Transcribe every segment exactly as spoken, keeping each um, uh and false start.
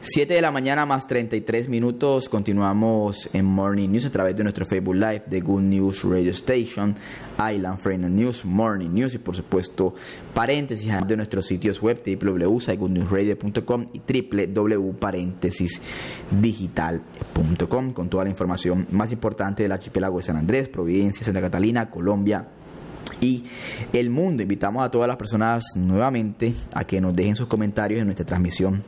siete de la mañana más treinta y tres minutos. Continuamos en Morning News a través de nuestro Facebook Live de Good News Radio Station, Island Friend News, Morning News y por supuesto paréntesis de nuestros sitios web doble u doble u doble u punto good news radio punto com y doble u doble u doble u punto paréntesis digital punto com con toda la información más importante del archipiélago de San Andrés, Providencia, Santa Catalina, Colombia y el mundo. Invitamos a todas las personas nuevamente a que nos dejen sus comentarios en nuestra transmisión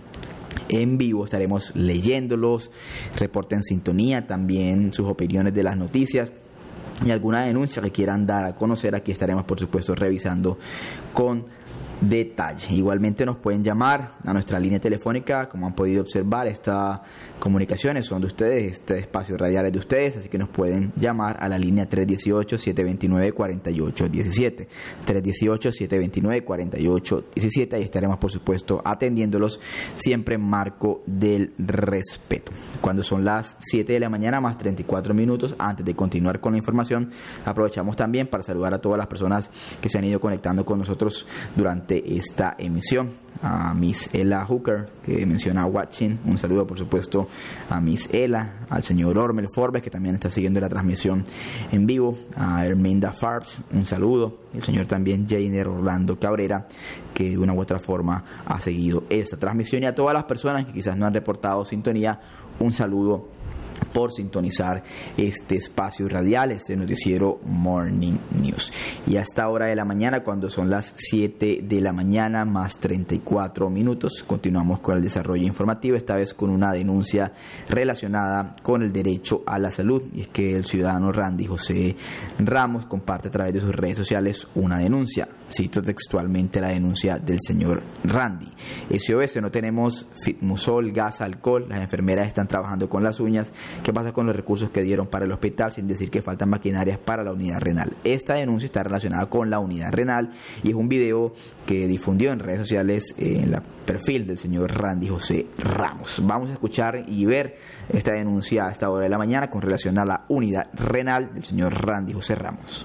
en vivo. Estaremos leyéndolos, reporten sintonía, también sus opiniones de las noticias y alguna denuncia que quieran dar a conocer. Aquí estaremos por supuesto revisando con detalle. Igualmente nos pueden llamar a nuestra línea telefónica. Como han podido observar, estas comunicaciones son de ustedes, este espacio radial es de ustedes, así que nos pueden llamar a la línea tres uno ocho, siete dos nueve, cuatro ocho uno siete, tres uno ocho, siete dos nueve, cuatro ocho uno siete. Ahí estaremos por supuesto atendiéndolos siempre en marco del respeto. Cuando son las siete de la mañana más treinta y cuatro minutos, antes de continuar con la información, aprovechamos también para saludar a todas las personas que se han ido conectando con nosotros durante esta emisión. A Miss Ella Hooker, que menciona watching, un saludo por supuesto a Miss Ella, al señor Ormel Forbes, que también está siguiendo la transmisión en vivo, a Herminda Farbs, un saludo, y el señor también Jainer Orlando Cabrera, que de una u otra forma ha seguido esta transmisión, y a todas las personas que quizás no han reportado sintonía, un saludo por sintonizar este espacio radial, este noticiero Morning News. Y a esta hora de la mañana, cuando son las siete de la mañana más treinta y cuatro minutos, continuamos con el desarrollo informativo, esta vez con una denuncia relacionada con el derecho a la salud. Y es que el ciudadano Randy José Ramos comparte a través de sus redes sociales una denuncia. Cito textualmente la denuncia del señor Randy: S O S, no tenemos Fitmusol, gas, alcohol, las enfermeras están trabajando con las uñas. ¿Qué pasa con los recursos que dieron para el hospital? Sin decir que faltan maquinarias para la unidad renal. Esta denuncia está relacionada con la unidad renal y es un video que difundió en redes sociales en el perfil del señor Randy José Ramos. Vamos a escuchar y ver esta denuncia a esta hora de la mañana con relación a la unidad renal del señor Randy José Ramos.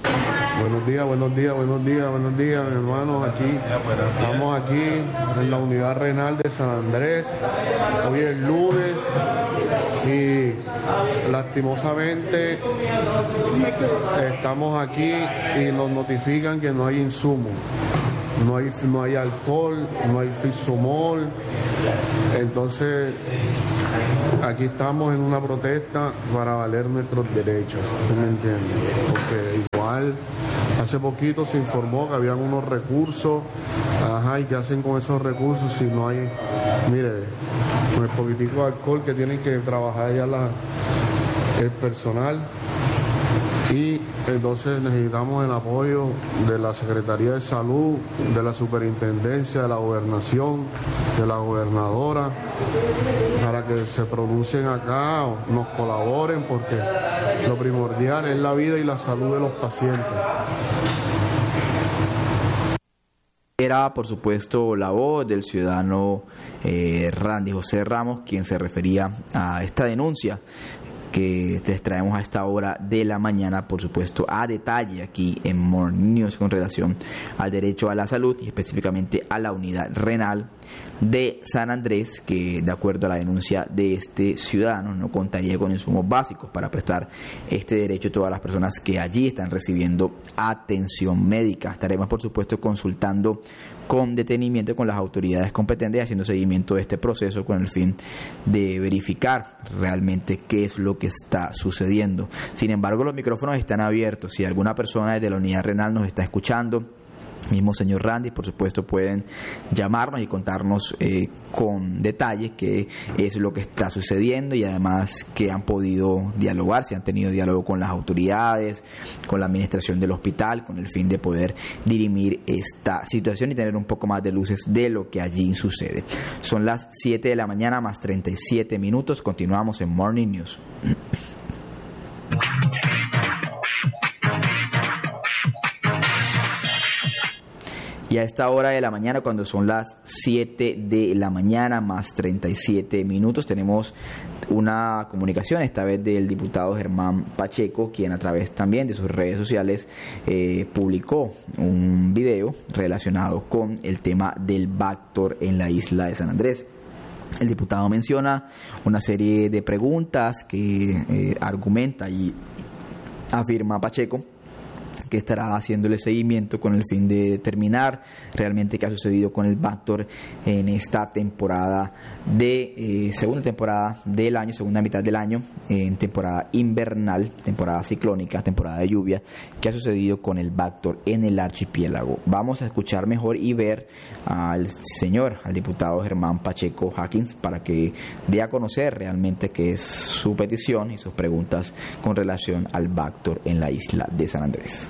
Buenos días, buenos días, buenos días, buenos días, mis hermanos. Aquí estamos aquí en la unidad renal de San Andrés. Hoy es lunes y lastimosamente estamos aquí y nos notifican que no hay insumo. No hay, no hay alcohol, no hay Fixomol. Entonces, aquí estamos en una protesta para valer nuestros derechos, ¿sí me entiendes? Porque igual, hace poquito se informó que habían unos recursos, ajá, ¿y qué hacen con esos recursos si no hay, mire, con el poquitico de alcohol que tienen que trabajar ya la, el personal? Y entonces necesitamos el apoyo de la Secretaría de Salud, de la Superintendencia, de la Gobernación, de la Gobernadora, para que se pronuncien acá o nos colaboren, porque lo primordial es la vida y la salud de los pacientes. Era, por supuesto, la voz del ciudadano eh, Randy José Ramos, quien se refería a esta denuncia que les traemos a esta hora de la mañana, por supuesto, a detalle aquí en Morning News con relación al derecho a la salud y específicamente a la unidad renal de San Andrés, que de acuerdo a la denuncia de este ciudadano no contaría con insumos básicos para prestar este derecho a todas las personas que allí están recibiendo atención médica. Estaremos, por supuesto, consultando con detenimiento con las autoridades competentes, haciendo seguimiento de este proceso con el fin de verificar realmente qué es lo que está sucediendo. Sin embargo, los micrófonos están abiertos. Si alguna persona de la unidad renal nos está escuchando, mismo señor Randy, por supuesto pueden llamarnos y contarnos eh, con detalle qué es lo que está sucediendo y además que han podido dialogar, si han tenido diálogo con las autoridades, con la administración del hospital, con el fin de poder dirimir esta situación y tener un poco más de luces de lo que allí sucede. Son las siete de la mañana más treinta y siete minutos. Continuamos en Morning News. Y a esta hora de la mañana, cuando son las siete de la mañana más treinta y siete minutos, tenemos una comunicación, esta vez del diputado Germán Pacheco, quien a través también de sus redes sociales eh, publicó un video relacionado con el tema del Bactor en la isla de San Andrés. El diputado menciona una serie de preguntas que eh, argumenta y afirma Pacheco que estará haciéndole seguimiento con el fin de determinar realmente qué ha sucedido con el Bactor en esta temporada de eh, segunda temporada del año, segunda mitad del año, en temporada invernal, temporada ciclónica, temporada de lluvia, qué ha sucedido con el Bactor en el archipiélago. Vamos a escuchar mejor y ver al señor, al diputado Germán Pacheco Hawkins, para que dé a conocer realmente qué es su petición y sus preguntas con relación al Bactor en la isla de San Andrés.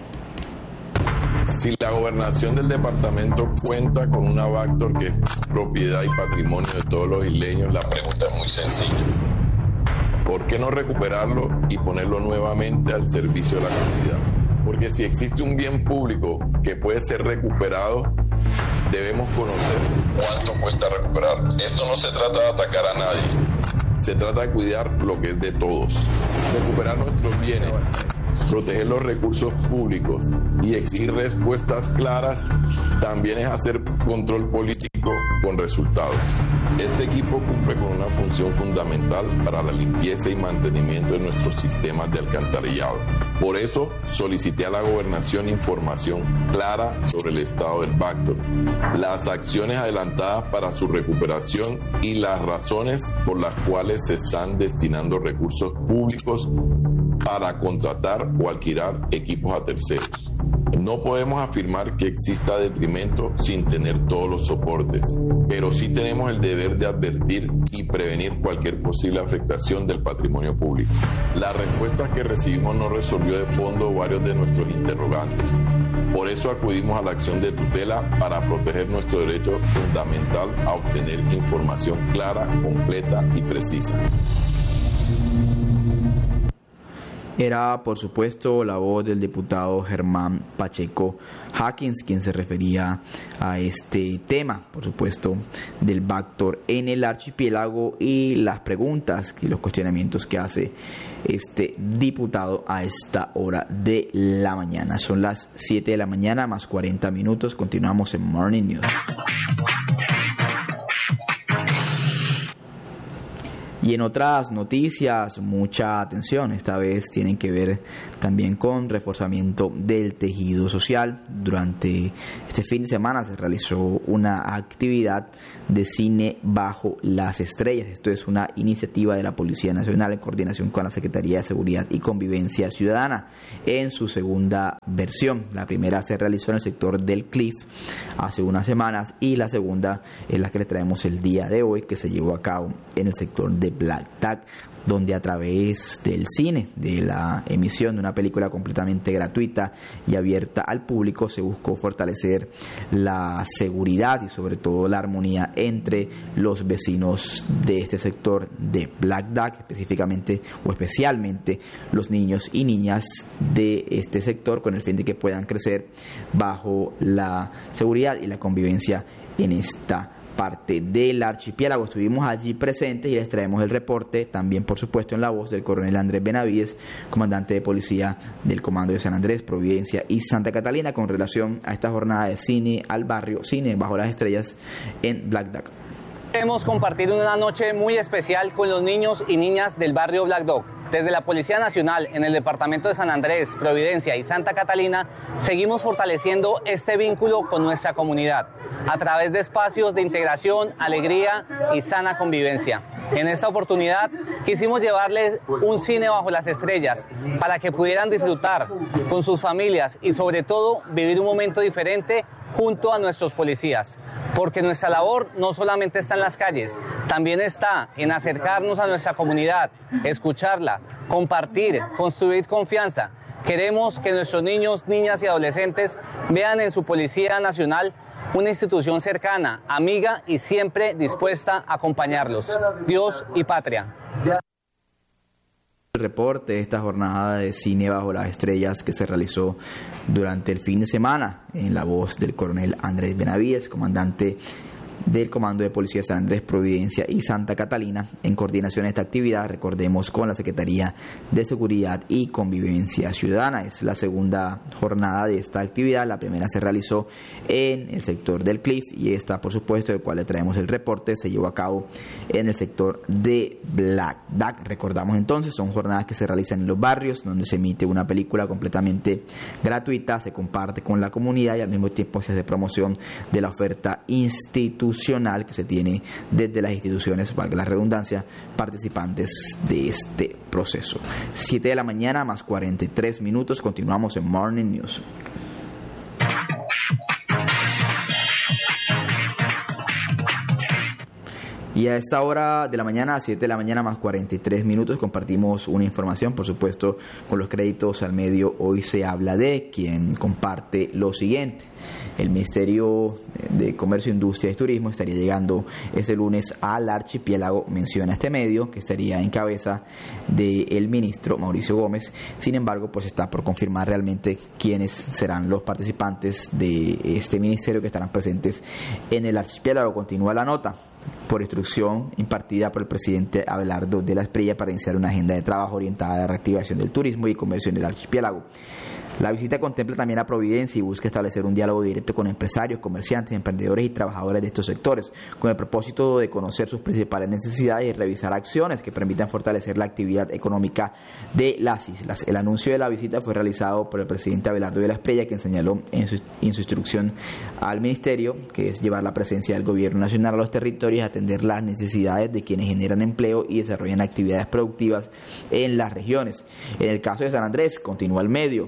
Si la gobernación del departamento cuenta con una Bactor que es propiedad y patrimonio de todos los isleños, la pregunta es muy sencilla. ¿Por qué no recuperarlo y ponerlo nuevamente al servicio de la comunidad? Porque si existe un bien público que puede ser recuperado, debemos conocer cuánto cuesta recuperar. Esto no se trata de atacar a nadie, se trata de cuidar lo que es de todos. Recuperar nuestros bienes, proteger los recursos públicos y exigir respuestas claras también es hacer control político con resultados. Este equipo cumple con una función fundamental para la limpieza y mantenimiento de nuestros sistemas de alcantarillado. Por eso solicité a la gobernación información clara sobre el estado del Bactor, las acciones adelantadas para su recuperación y las razones por las cuales se están destinando recursos públicos para contratar o alquilar equipos a terceros. No podemos afirmar que exista detrimento sin tener todos los soportes, pero sí tenemos el deber de advertir y prevenir cualquier posible afectación del patrimonio público. La respuesta que recibimos no resolvió de fondo varios de nuestros interrogantes. Por eso acudimos a la acción de tutela para proteger nuestro derecho fundamental a obtener información clara, completa y precisa. Era, por supuesto, la voz del diputado Germán Pacheco Hawkins, quien se refería a este tema, por supuesto, del Bactor en el archipiélago y las preguntas y los cuestionamientos que hace este diputado a esta hora de la mañana. Son las siete de la mañana más cuarenta minutos. Continuamos en Morning News. Y en otras noticias, mucha atención, esta vez tienen que ver también con reforzamiento del tejido social. Durante este fin de semana se realizó una actividad de cine bajo las estrellas. Esto es una iniciativa de la Policía Nacional en coordinación con la Secretaría de Seguridad y Convivencia Ciudadana en su segunda versión. La primera se realizó en el sector del Cliff hace unas semanas y la segunda es la que le traemos el día de hoy, que se llevó a cabo en el sector de Black Duck, donde a través del cine, de la emisión de una película completamente gratuita y abierta al público, se buscó fortalecer la seguridad y sobre todo la armonía entre los vecinos de este sector de Black Duck, específicamente o especialmente los niños y niñas de este sector, con el fin de que puedan crecer bajo la seguridad y la convivencia en esta parte del archipiélago. Estuvimos allí presentes y les traemos el reporte, también por supuesto en la voz del coronel Andrés Benavides, comandante de policía del Comando de San Andrés, Providencia y Santa Catalina, con relación a esta jornada de cine al barrio, cine bajo las estrellas en Black Duck. Queremos compartir una noche muy especial con los niños y niñas del barrio Black Duck. Desde la Policía Nacional, en el departamento de San Andrés, Providencia y Santa Catalina, seguimos fortaleciendo este vínculo con nuestra comunidad a través de espacios de integración, alegría y sana convivencia. En esta oportunidad quisimos llevarles un cine bajo las estrellas para que pudieran disfrutar con sus familias y sobre todo vivir un momento diferente junto a nuestros policías. Porque nuestra labor no solamente está en las calles, también está en acercarnos a nuestra comunidad, escucharla, compartir, construir confianza. Queremos que nuestros niños, niñas y adolescentes vean en su Policía Nacional una institución cercana, amiga y siempre dispuesta a acompañarlos. Dios y patria. El reporte de esta jornada de cine bajo las estrellas que se realizó durante el fin de semana en la voz del coronel Andrés Benavides, comandante del Comando de Policía de San Andrés, Providencia y Santa Catalina, en coordinación a esta actividad, recordemos, con la Secretaría de Seguridad y Convivencia Ciudadana. Es la segunda jornada de esta actividad. La primera se realizó en el sector del Cliff y esta, por supuesto, del cual le traemos el reporte, se llevó a cabo en el sector de Black Duck. Recordamos entonces, son jornadas que se realizan en los barrios, donde se emite una película completamente gratuita, se comparte con la comunidad y al mismo tiempo se hace promoción de la oferta institucional que se tiene desde las instituciones, valga la redundancia, participantes de este proceso. siete de la mañana más cuarenta y tres minutos, continuamos en Morning News. Y a esta hora de la mañana, a siete de la mañana más cuarenta y tres minutos, compartimos una información, por supuesto, con los créditos al medio. Hoy se habla de quien comparte lo siguiente. El Ministerio de Comercio, Industria y Turismo estaría llegando este lunes al archipiélago, menciona este medio, que estaría en cabeza del ministro Mauricio Gómez. Sin embargo, pues está por confirmar realmente quiénes serán los participantes de este ministerio que estarán presentes en el archipiélago. Continúa la nota. Por instrucción impartida por el presidente Abelardo de la Espriella para iniciar una agenda de trabajo orientada a la reactivación del turismo y comercio en el archipiélago. La visita contempla también a Providencia y busca establecer un diálogo directo con empresarios, comerciantes, emprendedores y trabajadores de estos sectores, con el propósito de conocer sus principales necesidades y revisar acciones que permitan fortalecer la actividad económica de las islas. El anuncio de la visita fue realizado por el presidente Abelardo de la Espriella, quien señaló en su, en su instrucción al ministerio, que es llevar la presencia del gobierno nacional a los territorios y atender las necesidades de quienes generan empleo y desarrollan actividades productivas en las regiones. En el caso de San Andrés, continúa el medio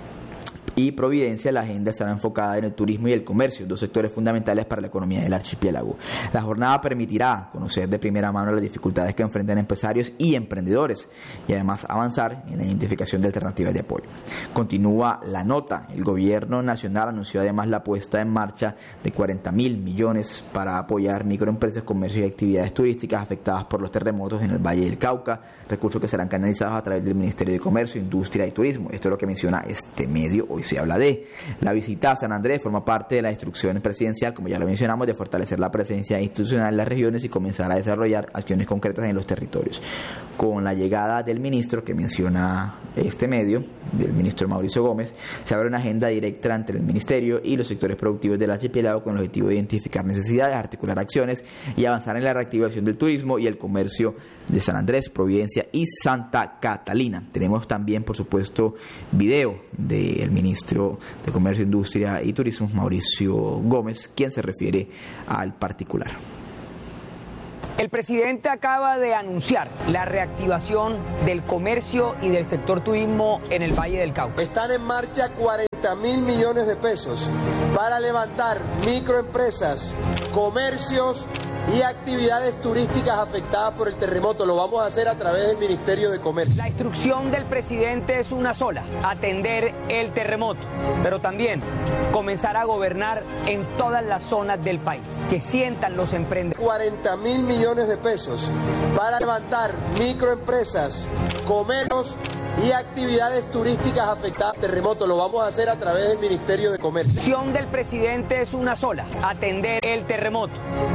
y Providencia, la agenda estará enfocada en el turismo y el comercio, dos sectores fundamentales para la economía del archipiélago. La jornada permitirá conocer de primera mano las dificultades que enfrentan empresarios y emprendedores y además avanzar en la identificación de alternativas de apoyo. Continúa la nota. El gobierno nacional anunció además la puesta en marcha de cuarenta mil millones para apoyar microempresas, comercio y actividades turísticas afectadas por los terremotos en el Valle del Cauca, recursos que serán canalizados a través del Ministerio de Comercio, Industria y Turismo. Esto es lo que menciona este medio. Hoy se habla de la visita a San Andrés, forma parte de la instrucción presidencial, como ya lo mencionamos, de fortalecer la presencia institucional en las regiones y comenzar a desarrollar acciones concretas en los territorios. Con la llegada del ministro que menciona este medio, del ministro Mauricio Gómez, se abre una agenda directa entre el ministerio y los sectores productivos del archipiélago con el objetivo de identificar necesidades, articular acciones y avanzar en la reactivación del turismo y el comercio de San Andrés, Providencia y Santa Catalina. Tenemos también, por supuesto, video del ministro de Comercio, Industria y Turismo, Mauricio Gómez, quien se refiere al particular. El presidente acaba de anunciar la reactivación del comercio y del sector turismo en el Valle del Cauca. Están en marcha cuarenta mil millones de pesos para levantar microempresas, comercios y actividades turísticas afectadas por el terremoto. Lo vamos a hacer a través del Ministerio de Comercio. La instrucción del presidente es una sola: atender el terremoto, pero también comenzar a gobernar en todas las zonas del país, que sientan los emprendedores. cuarenta mil millones de pesos para levantar microempresas, comercios y actividades turísticas afectadas por el terremoto. Lo vamos a hacer a través del Ministerio de Comercio. La instrucción del presidente es una sola: atender el terremoto.